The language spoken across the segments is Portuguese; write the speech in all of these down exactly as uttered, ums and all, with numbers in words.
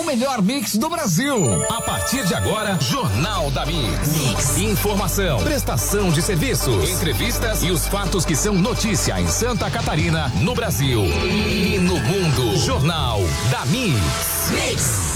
melhor mix do Brasil. A partir de agora, Jornal da Mix. Mix. Informação, prestação de serviços, entrevistas e os fatos que são notícia em Santa Catarina, no Brasil e no mundo. Jornal da Mix. Mix.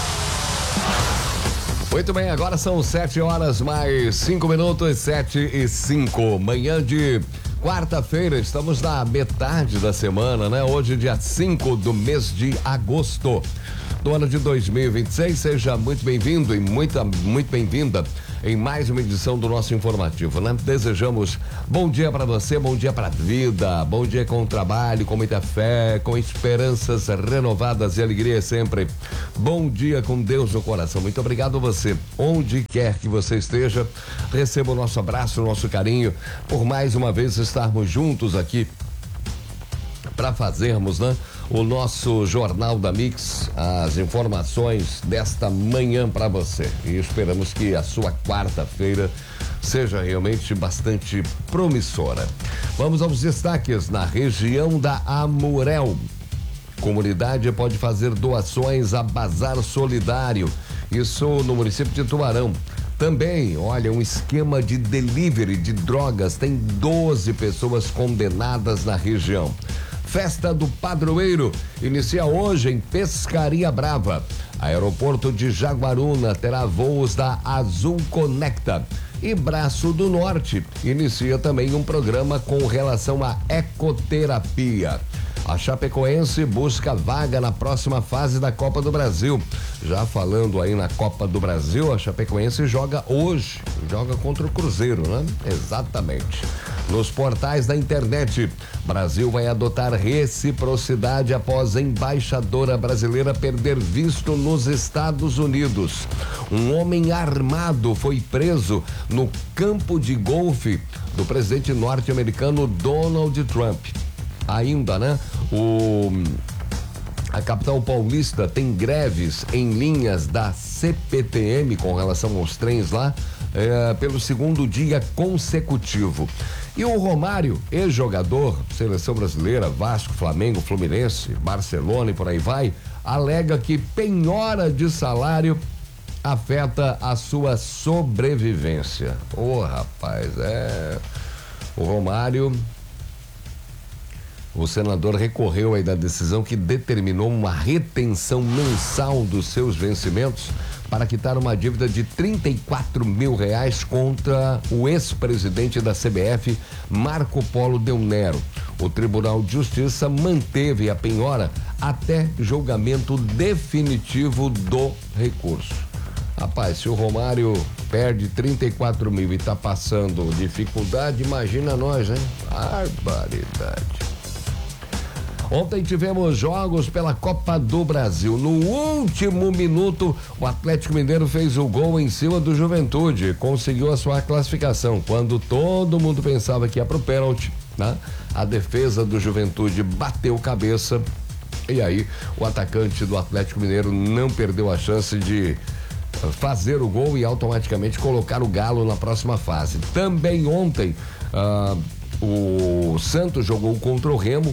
Muito bem, agora são sete horas mais cinco minutos, sete e cinco. Manhã de quarta-feira, estamos na metade da semana, né? Hoje, dia cinco do mês de agosto do ano de dois mil e vinte e seis. Seja muito bem-vindo e muita, muito bem-vinda em mais uma edição do nosso informativo, né? Desejamos bom dia para você, bom dia para a vida, bom dia com o trabalho, com muita fé, com esperanças renovadas e alegria sempre. Bom dia com Deus no coração. Muito obrigado a você, onde quer que você esteja. Receba o nosso abraço, o nosso carinho, por mais uma vez estarmos juntos aqui para fazermos, né, o nosso Jornal da Mix, as informações desta manhã para você. E esperamos que a sua quarta-feira seja realmente bastante promissora. Vamos aos destaques. Na região da Amurel, comunidade pode fazer doações a Bazar Solidário, isso no município de Tubarão. Também, olha, um esquema de delivery de drogas, tem doze pessoas condenadas na região. Festa do Padroeiro inicia hoje em Pescaria Brava. Aeroporto de Jaguaruna terá voos da Azul Conecta. E Braço do Norte inicia também um programa com relação à ecoterapia. A Chapecoense busca vaga na próxima fase da Copa do Brasil. Já falando aí na Copa do Brasil, a Chapecoense joga hoje, joga contra o Cruzeiro, né? Exatamente. Nos portais da internet, Brasil vai adotar reciprocidade após a embaixadora brasileira perder visto nos Estados Unidos. Um homem armado foi preso no campo de golfe do presidente norte-americano Donald Trump. Ainda, né? O, a capital paulista tem greves em linhas da C P T M com relação aos trens lá, é, pelo segundo dia consecutivo. E o Romário, ex-jogador, seleção brasileira, Vasco, Flamengo, Fluminense, Barcelona e por aí vai, alega que penhora de salário afeta a sua sobrevivência. Ô, rapaz, é... O Romário... O senador recorreu aí da decisão que determinou uma retenção mensal dos seus vencimentos para quitar uma dívida de trinta e quatro mil reais contra o ex-presidente da C B F, Marco Polo Del Nero. O Tribunal de Justiça manteve a penhora até julgamento definitivo do recurso. Rapaz, se o Romário perde trinta e quatro mil e está passando dificuldade, imagina nós, hein? Barbaridade. Ontem tivemos jogos pela Copa do Brasil. No último minuto, o Atlético Mineiro fez o gol em cima do Juventude, conseguiu a sua classificação. Quando todo mundo pensava que ia pro pênalti, né? A defesa do Juventude bateu cabeça e aí o atacante do Atlético Mineiro não perdeu a chance de fazer o gol e automaticamente colocar o Galo na próxima fase. Também ontem, ah, o Santos jogou contra o Remo.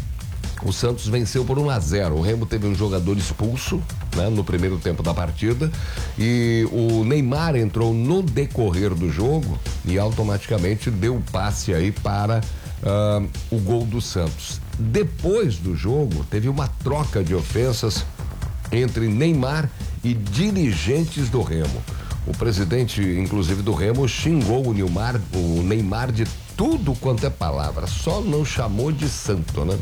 O Santos venceu por um a zero. O Remo teve um jogador expulso, né, no primeiro tempo da partida, e o Neymar entrou no decorrer do jogo e automaticamente deu passe aí para uh, o gol do Santos. Depois do jogo, teve uma troca de ofensas entre Neymar e dirigentes do Remo. O presidente, inclusive do Remo, xingou o Neymar, o Neymar de tudo quanto é palavra, só não chamou de santo, né?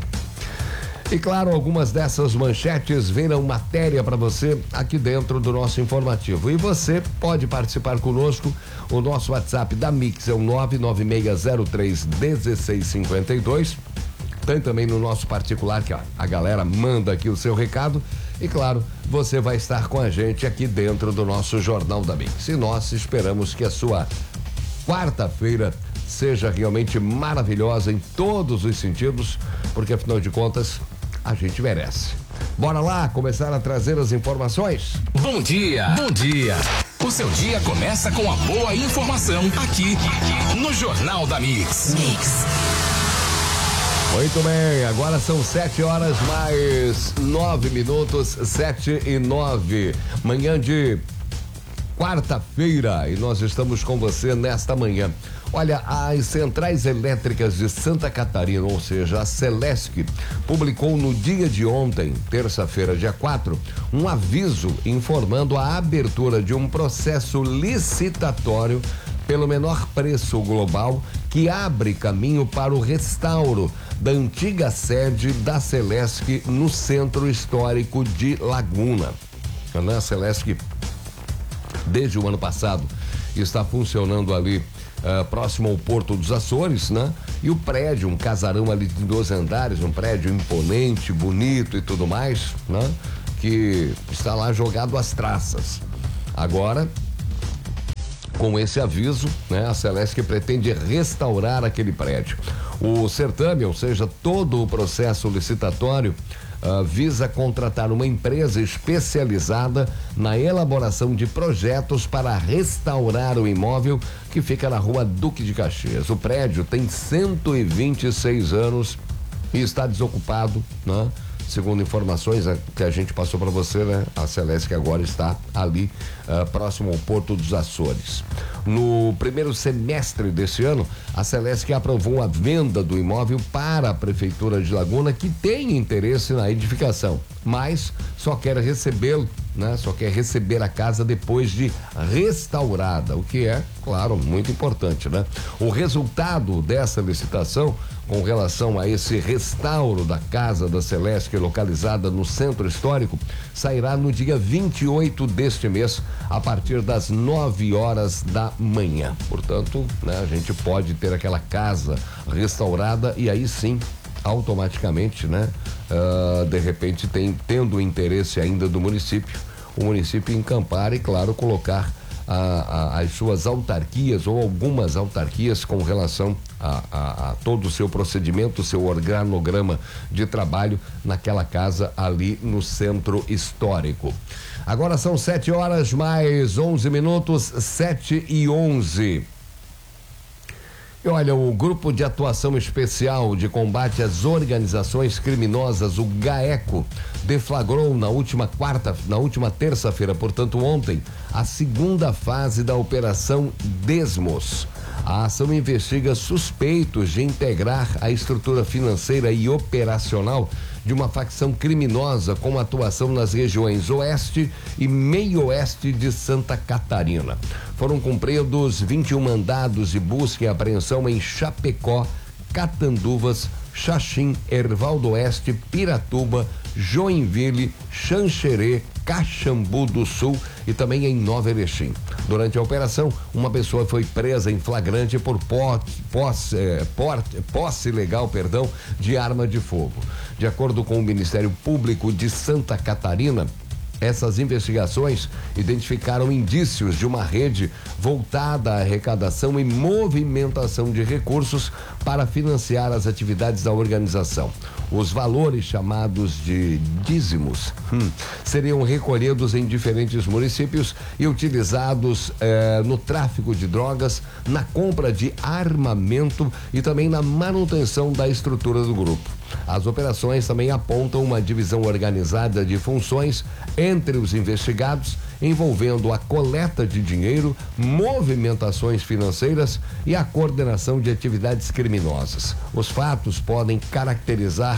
E claro, algumas dessas manchetes viram matéria para você aqui dentro do nosso informativo. E você pode participar conosco. O nosso WhatsApp da Mix é o nove nove seis zero três um seis cinco dois. Tem também no nosso particular que ó, a galera manda aqui o seu recado. E claro, você vai estar com a gente aqui dentro do nosso Jornal da Mix. E nós esperamos que a sua quarta-feira seja realmente maravilhosa em todos os sentidos, porque afinal de contas a gente merece. Bora lá começar a trazer as informações? Bom dia, bom dia. O seu dia começa com a boa informação aqui no Jornal da Mix. Mix. Muito bem, agora são sete horas mais nove minutos, sete e nove. Manhã de quarta-feira e nós estamos com você nesta manhã. Olha, as Centrais Elétricas de Santa Catarina, ou seja, a Celesc, publicou no dia de ontem, terça-feira, dia quatro, um aviso informando a abertura de um processo licitatório pelo menor preço global que abre caminho para o restauro da antiga sede da Celesc no Centro Histórico de Laguna. A Celesc, desde o ano passado, está funcionando ali Uh, próximo ao Porto dos Açores, né? E o prédio, um casarão ali de dois andares, um prédio imponente, bonito e tudo mais, né? Que está lá jogado às traças. Agora, com esse aviso, né? A Celesc pretende restaurar aquele prédio. O certame, ou seja, todo o processo licitatório, Uh, visa contratar uma empresa especializada na elaboração de projetos para restaurar o imóvel que fica na rua Duque de Caxias. O prédio tem cento e vinte e seis anos e está desocupado, né? Segundo informações que a gente passou para você, né? A Celesc agora está ali, uh, próximo ao Porto dos Açores. No primeiro semestre desse ano, a Celesc aprovou a venda do imóvel para a Prefeitura de Laguna, que tem interesse na edificação, mas só quer recebê-lo, né? Só quer receber a casa depois de restaurada, o que é, claro, muito importante, né? O resultado dessa licitação, com relação a esse restauro da casa da Celesc, localizada no Centro Histórico, sairá no dia vinte e oito deste mês, a partir das nove horas da manhã. Portanto, né, a gente pode ter aquela casa restaurada e aí sim, automaticamente, né, uh, de repente, tem, tendo o interesse ainda do município, o município encampar e, claro, colocar A, a, as suas autarquias ou algumas autarquias com relação a, a, a todo o seu procedimento, o seu organograma de trabalho naquela casa ali no Centro Histórico. Agora são sete horas mais onze minutos, sete e onze. E olha, o Grupo de Atuação Especial de Combate às Organizações Criminosas, o GAECO, deflagrou na última quarta, na última terça-feira, portanto ontem, a segunda fase da Operação Desmos. A ação investiga suspeitos de integrar a estrutura financeira e operacional de uma facção criminosa com atuação nas regiões oeste e meio-oeste de Santa Catarina. Foram cumpridos vinte e um mandados de busca e apreensão em Chapecó, Catanduvas, Xaxim, Erval do Oeste, Piratuba, Joinville, Xanxerê, Caxambu do Sul e também em Nova Erechim. Durante a operação, uma pessoa foi presa em flagrante por posse, posse, eh, porte, posse ilegal, perdão, de arma de fogo. De acordo com o Ministério Público de Santa Catarina, essas investigações identificaram indícios de uma rede voltada à arrecadação e movimentação de recursos para financiar as atividades da organização. Os valores chamados de dízimos hum, seriam recolhidos em diferentes municípios e utilizados eh, no tráfico de drogas, na compra de armamento e também na manutenção da estrutura do grupo. As operações também apontam uma divisão organizada de funções entre os investigados, envolvendo a coleta de dinheiro, movimentações financeiras e a coordenação de atividades criminosas. Os fatos podem caracterizar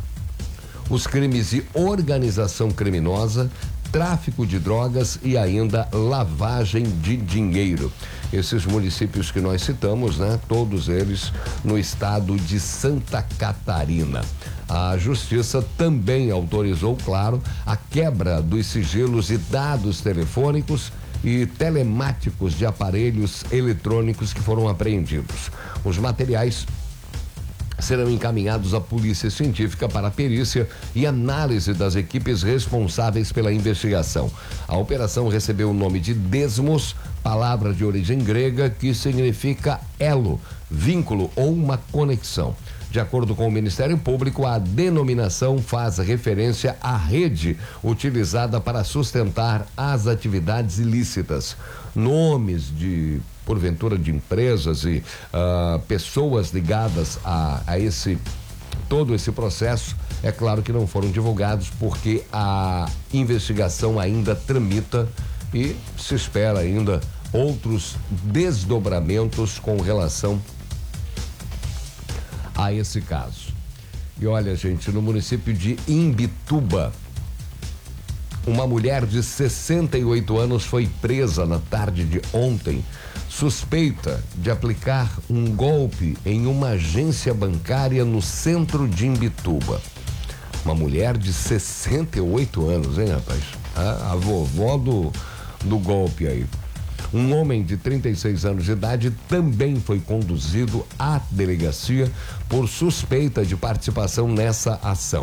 os crimes de organização criminosa, tráfico de drogas e ainda lavagem de dinheiro. Esses municípios que nós citamos, né? Todos eles no estado de Santa Catarina. A Justiça também autorizou, claro, a quebra dos sigilos e dados telefônicos e telemáticos de aparelhos eletrônicos que foram apreendidos. Os materiais serão encaminhados à Polícia Científica para perícia e análise das equipes responsáveis pela investigação. A operação recebeu o nome de Desmos, palavra de origem grega que significa elo, vínculo ou uma conexão. De acordo com o Ministério Público, a denominação faz referência à rede utilizada para sustentar as atividades ilícitas. Nomes de, porventura, de empresas e uh, pessoas ligadas a, a esse todo esse processo, é claro que não foram divulgados porque a investigação ainda tramita e se espera ainda outros desdobramentos com relação a esse caso. E olha, gente, no município de Imbituba, uma mulher de sessenta e oito anos foi presa na tarde de ontem, suspeita de aplicar um golpe em uma agência bancária no centro de Imbituba. Uma mulher de sessenta e oito anos, hein, rapaz? A, a vovó do, do golpe aí. Um homem de trinta e seis anos de idade também foi conduzido à delegacia por suspeita de participação nessa ação.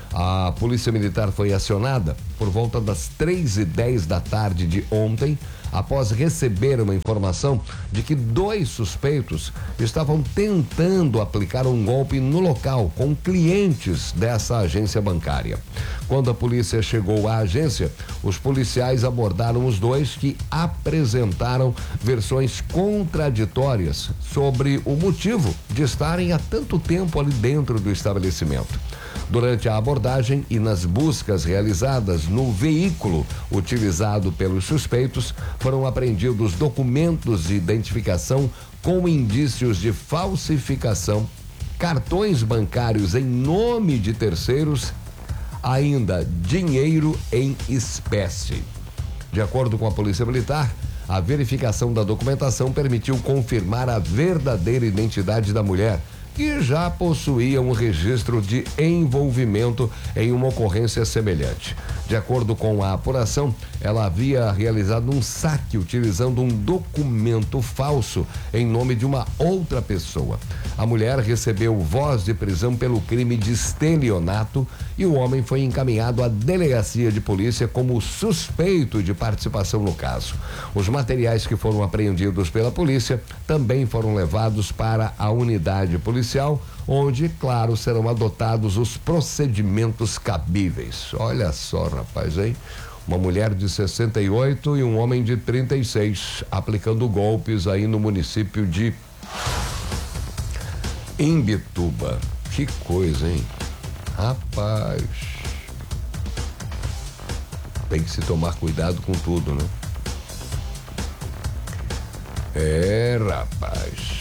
A Polícia Militar foi acionada por volta das três e dez da tarde de ontem, após receber uma informação de que dois suspeitos estavam tentando aplicar um golpe no local com clientes dessa agência bancária. Quando a polícia chegou à agência, os policiais abordaram os dois, que apresentaram versões contraditórias sobre o motivo de estarem há tanto tempo ali dentro do estabelecimento. Durante a abordagem e nas buscas realizadas no veículo utilizado pelos suspeitos, foram apreendidos documentos de identificação com indícios de falsificação, cartões bancários em nome de terceiros, ainda dinheiro em espécie. De acordo com a Polícia Militar, a verificação da documentação permitiu confirmar a verdadeira identidade da mulher, que já possuía um registro de envolvimento em uma ocorrência semelhante. De acordo com a apuração, ela havia realizado um saque utilizando um documento falso em nome de uma outra pessoa. A mulher recebeu voz de prisão pelo crime de estelionato e o homem foi encaminhado à delegacia de polícia como suspeito de participação no caso. Os materiais que foram apreendidos pela polícia também foram levados para a unidade policial, onde, claro, serão adotados os procedimentos cabíveis. Olha só, rapaz, hein? Uma mulher de sessenta e oito e um homem de trinta e seis aplicando golpes aí no município de Imbituba. Que coisa, hein? Rapaz, tem que se tomar cuidado com tudo, né? É, rapaz.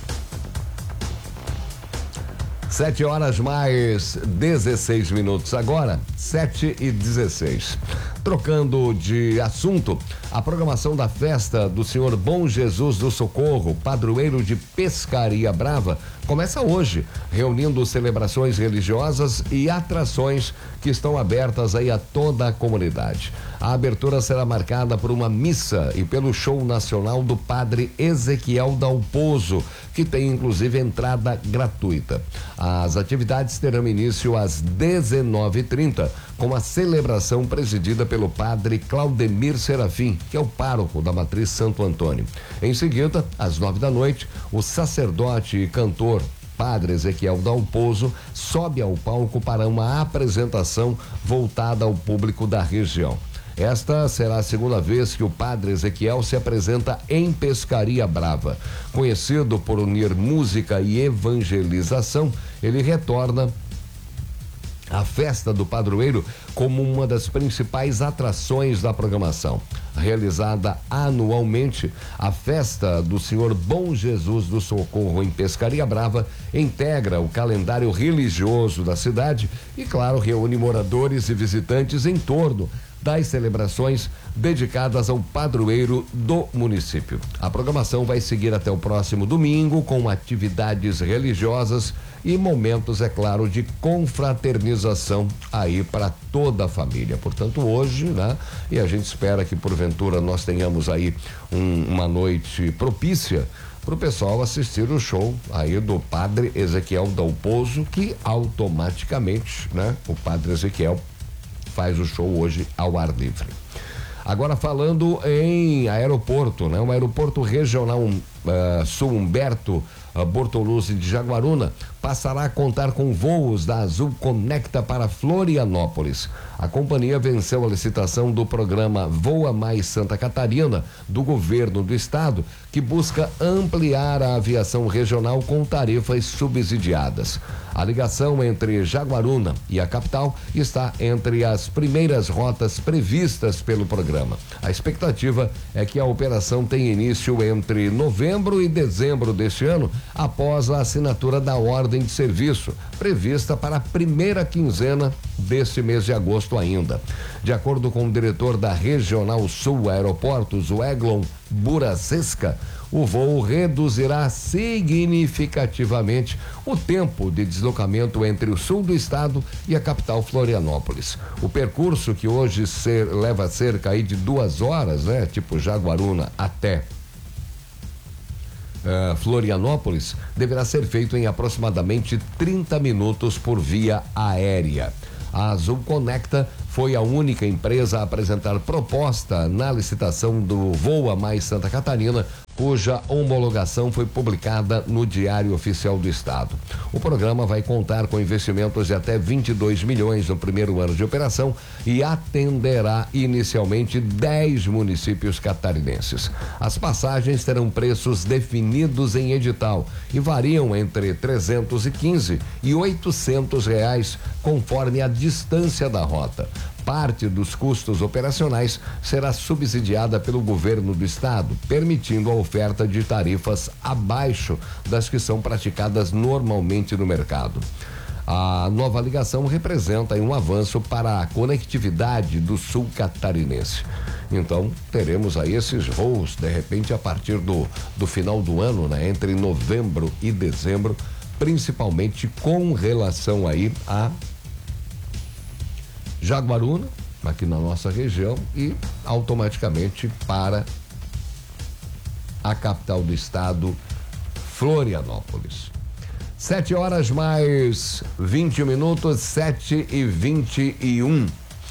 Sete horas mais dezesseis minutos agora, sete e dezesseis. Trocando de assunto, a programação da festa do Senhor Bom Jesus do Socorro, padroeiro de Pescaria Brava, começa hoje, reunindo celebrações religiosas e atrações que estão abertas aí a toda a comunidade. A abertura será marcada por uma missa e pelo show nacional do padre Ezequiel Dalpozo, que tem inclusive entrada gratuita. As atividades terão início às dezenove e trinta, com a celebração presidida pelo padre Claudemir Serafim, que é o pároco da Matriz Santo Antônio. Em seguida, às nove da noite, o sacerdote e cantor Padre Ezequiel Dalpozo sobe ao palco para uma apresentação voltada ao público da região. Esta será a segunda vez que o Padre Ezequiel se apresenta em Pescaria Brava. Conhecido por unir música e evangelização, ele retorna a festa do padroeiro como uma das principais atrações da programação. Realizada anualmente, a festa do Senhor Bom Jesus do Socorro em Pescaria Brava integra o calendário religioso da cidade e, claro, reúne moradores e visitantes em torno das celebrações dedicadas ao padroeiro do município. A programação vai seguir até o próximo domingo, com atividades religiosas e momentos, é claro, de confraternização aí para toda a família. Portanto, hoje, né? E a gente espera que porventura nós tenhamos aí um, uma noite propícia para o pessoal assistir o show aí do Padre Ezequiel Dalpozo, que automaticamente, né? O Padre Ezequiel faz o show hoje ao ar livre. Agora falando em aeroporto, né? O aeroporto regional uh, Sul Humberto uh, Bortoluzzi de Jaguaruna passará a contar com voos da Azul Conecta para Florianópolis. A companhia venceu a licitação do programa Voa Mais Santa Catarina do governo do estado, que busca ampliar a aviação regional com tarifas subsidiadas. A ligação entre Jaguaruna e a capital está entre as primeiras rotas previstas pelo programa. A expectativa é que a operação tenha início entre novembro e dezembro deste ano, após a assinatura da ordem de serviço, prevista para a primeira quinzena deste mês de agosto ainda. De acordo com o diretor da Regional Sul Aeroportos, o Eglon Burasesca, o voo reduzirá significativamente o tempo de deslocamento entre o sul do estado e a capital Florianópolis. O percurso, que hoje ser, leva cerca aí de duas horas, né? Tipo Jaguaruna até uh, Florianópolis, deverá ser feito em aproximadamente trinta minutos por via aérea. A Azul Conecta foi a única empresa a apresentar proposta na licitação do Voa Mais Santa Catarina, cuja homologação foi publicada no Diário Oficial do Estado. O programa vai contar com investimentos de até vinte e dois milhões no primeiro ano de operação e atenderá inicialmente dez municípios catarinenses. As passagens terão preços definidos em edital e variam entre trezentos e quinze e oitocentos reais, conforme a distância da rota. Parte dos custos operacionais será subsidiada pelo governo do estado, permitindo a oferta de tarifas abaixo das que são praticadas normalmente no mercado. A nova ligação representa um avanço para a conectividade do sul catarinense. Então, teremos aí esses voos, de repente, a partir do, do final do ano, né? Entre novembro e dezembro, principalmente com relação aí a Jaguaruna, aqui na nossa região, e automaticamente para a capital do estado, Florianópolis. Sete horas mais vinte minutos, sete e vinte e um.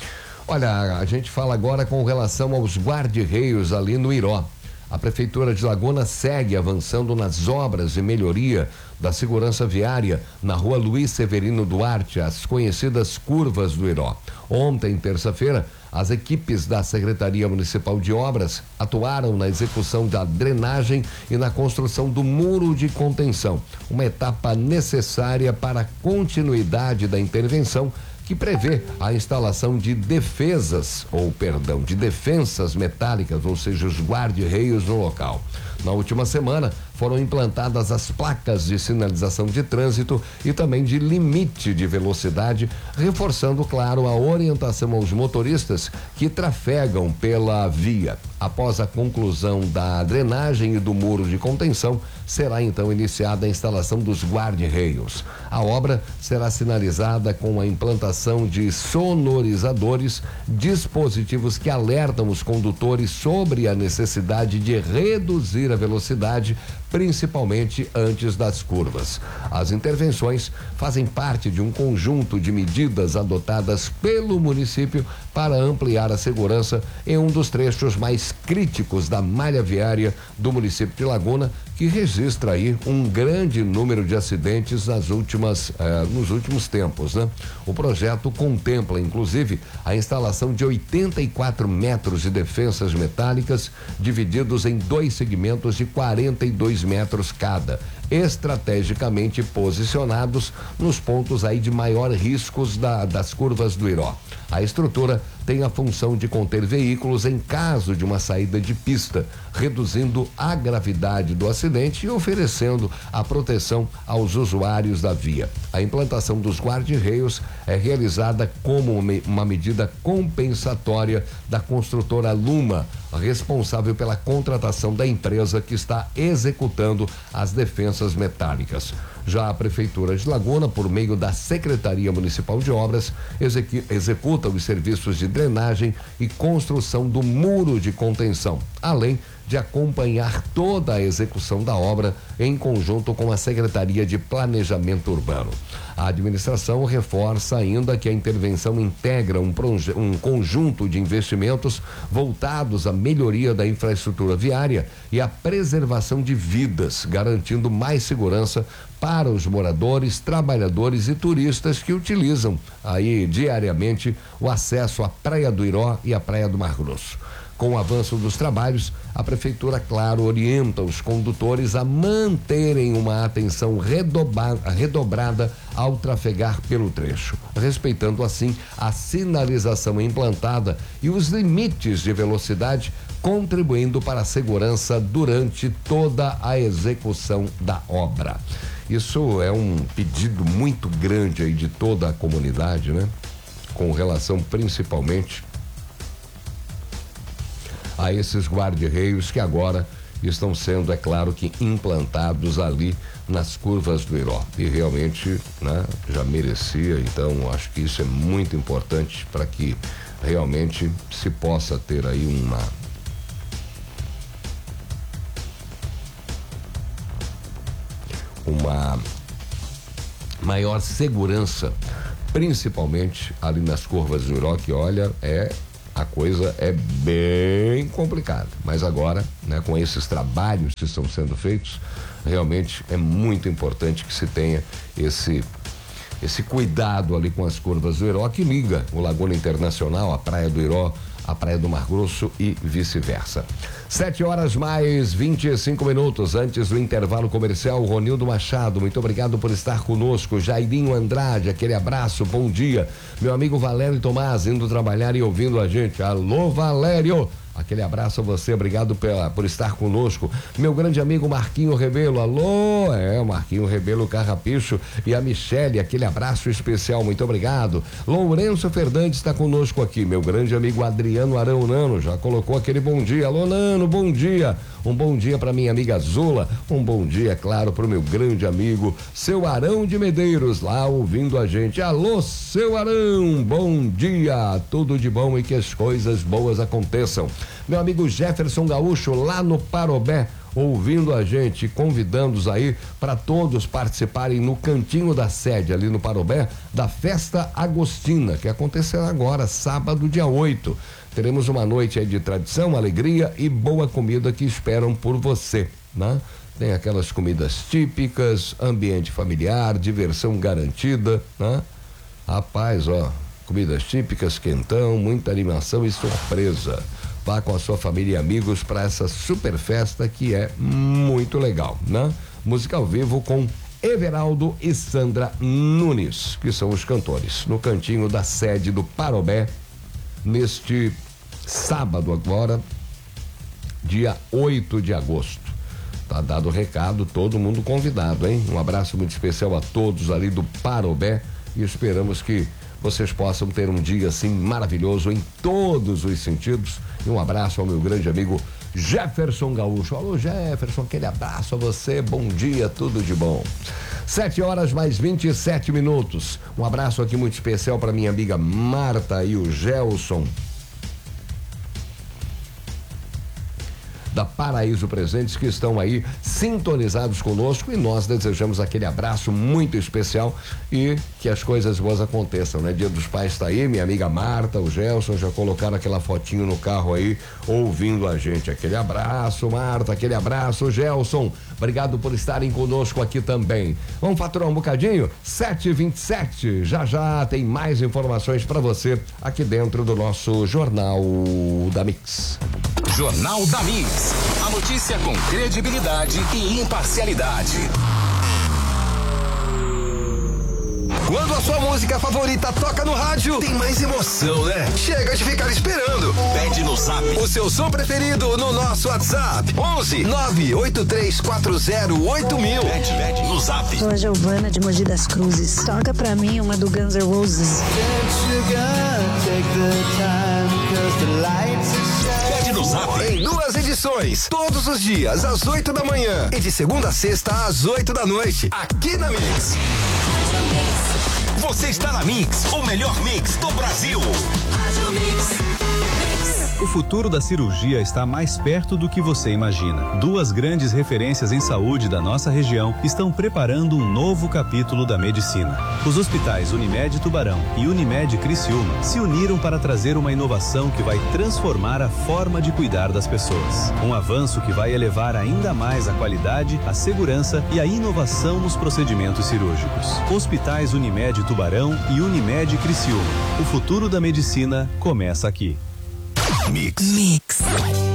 Olha, a gente fala agora com relação aos guarda-reios ali no Iró. A Prefeitura de Laguna segue avançando nas obras de melhoria da segurança viária na rua Luiz Severino Duarte, as conhecidas curvas do Iró. Ontem, terça-feira, as equipes da Secretaria Municipal de Obras atuaram na execução da drenagem e na construção do muro de contenção, uma etapa necessária para a continuidade da intervenção, que prevê a instalação de defesas, ou perdão, de defensas metálicas, ou seja, os guarda-reios no local. Na última semana, foram implantadas as placas de sinalização de trânsito e também de limite de velocidade, reforçando, claro, a orientação aos motoristas que trafegam pela via. Após a conclusão da drenagem e do muro de contenção, será então iniciada a instalação dos guarda-reios. A obra será sinalizada com a implantação de sonorizadores, dispositivos que alertam os condutores sobre a necessidade de reduzir a velocidade, principalmente antes das curvas. As intervenções fazem parte de um conjunto de medidas adotadas pelo município para ampliar a segurança em um dos trechos mais críticos da malha viária do município de Laguna, que registra aí um grande número de acidentes nas últimas, eh, nos últimos tempos, né? O projeto contempla, inclusive, a instalação de oitenta e quatro metros de defensas metálicas, divididos em dois segmentos de quarenta e dois metros cada, estrategicamente posicionados nos pontos aí de maior riscos da, das curvas do Iró. A estrutura tem a função de conter veículos em caso de uma saída de pista, reduzindo a gravidade do acidente e oferecendo a proteção aos usuários da via. A implantação dos guarda-reios é realizada como uma medida compensatória da construtora Luma, responsável pela contratação da empresa que está executando as defensas metálicas. Já a Prefeitura de Laguna, por meio da Secretaria Municipal de Obras, executa os serviços de drenagem e construção do muro de contenção, além de acompanhar toda a execução da obra em conjunto com a Secretaria de Planejamento Urbano. A administração reforça ainda que a intervenção integra um, um conjunto de investimentos voltados à melhoria da infraestrutura viária e à preservação de vidas, garantindo mais segurança para os moradores, trabalhadores e turistas que utilizam aí diariamente o acesso à Praia do Iró e à Praia do Mar Grosso. Com o avanço dos trabalhos, a Prefeitura, claro, orienta os condutores a manterem uma atenção redoba, redobrada ao trafegar pelo trecho, respeitando assim a sinalização implantada e os limites de velocidade, contribuindo para a segurança durante toda a execução da obra. Isso é um pedido muito grande aí de toda a comunidade, né? Com relação principalmente a esses guarda-reios que agora estão sendo, é claro que, implantados ali nas curvas do Iró. E realmente, né, já merecia, então acho que isso é muito importante para que realmente se possa ter aí uma uma maior segurança, principalmente ali nas curvas do Iró, que olha, é a coisa é bem complicada, mas agora, né, com esses trabalhos que estão sendo feitos, realmente é muito importante que se tenha esse esse cuidado ali com as curvas do Iró, que liga o Laguna Internacional, a Praia do Iró, a Praia do Mar Grosso e vice-versa. Sete horas mais vinte e cinco minutos antes do intervalo comercial. Ronildo Machado, muito obrigado por estar conosco. Jairinho Andrade, aquele abraço, bom dia. Meu amigo Valério Tomás, indo trabalhar e ouvindo a gente. Alô, Valério! Aquele abraço a você, obrigado pela, por estar conosco. Meu grande amigo Marquinho Rebelo, alô, é, Marquinho Rebelo Carrapicho e a Michele, aquele abraço especial, muito obrigado. Lourenço Fernandes está conosco aqui, meu grande amigo Adriano Arão Nano, já colocou aquele bom dia, alô Nano, bom dia. Um bom dia para minha amiga Zula, um bom dia, claro, para o meu grande amigo, seu Arão de Medeiros, lá ouvindo a gente. Alô, seu Arão, bom dia, tudo de bom e que as coisas boas aconteçam. Meu amigo Jefferson Gaúcho, lá no Parobé, ouvindo a gente, convidando-os aí para todos participarem no cantinho da sede, ali no Parobé, da Festa Agostina, que acontecerá agora, sábado, dia oito. Teremos uma noite aí de tradição, alegria e boa comida que esperam por você, né? Tem aquelas comidas típicas, ambiente familiar, diversão garantida, né? Rapaz, ó, comidas típicas, quentão, muita animação e surpresa. Vá com a sua família e amigos para essa super festa que é muito legal, né? Música ao vivo com Everaldo e Sandra Nunes, que são os cantores, no cantinho da sede do Parobé, neste sábado agora, dia oito de agosto. Tá dado o recado, todo mundo convidado, hein? Um abraço muito especial a todos ali do Parobé e esperamos que vocês possam ter um dia assim maravilhoso em todos os sentidos. E um abraço ao meu grande amigo Jefferson Gaúcho. Alô, Jefferson, aquele abraço a você, bom dia, tudo de bom. Sete horas mais vinte e sete minutos. Um abraço aqui muito especial para minha amiga Marta e o Gelson da Paraíso Presentes, que estão aí sintonizados conosco, e nós desejamos aquele abraço muito especial e que as coisas boas aconteçam, né? Dia dos Pais tá aí, minha amiga Marta, o Gelson já colocaram aquela fotinho no carro aí, ouvindo a gente. Aquele abraço, Marta, aquele abraço, Gelson. Obrigado por estarem conosco aqui também. Vamos faturar um bocadinho? sete e vinte e sete. Já já tem mais informações para você aqui dentro do nosso Jornal da Mix. Jornal da Mix. A notícia com credibilidade e imparcialidade. Quando a sua música favorita toca no rádio, tem mais emoção, né? Chega de ficar esperando. Pede no Zap o seu som preferido no nosso WhatsApp. onze nove oito três quatro zero oito mil. Pede, pede no Zap. Sou a Giovana de Mogi das Cruzes. Toca pra mim uma do Guns N' Roses. Pede no Zap. Em duas edições, todos os dias às oito da manhã e de segunda a sexta às oito da noite, aqui na Mix. Você está na Mix, o melhor mix do Brasil. O futuro da cirurgia está mais perto do que você imagina. Duas grandes referências em saúde da nossa região estão preparando um novo capítulo da medicina. Os hospitais Unimed Tubarão e Unimed Criciúma se uniram para trazer uma inovação que vai transformar a forma de cuidar das pessoas. Um avanço que vai elevar ainda mais a qualidade, a segurança e a inovação nos procedimentos cirúrgicos. Hospitais Unimed Tubarão e Unimed Criciúma. O futuro da medicina começa aqui. Mix. Mix.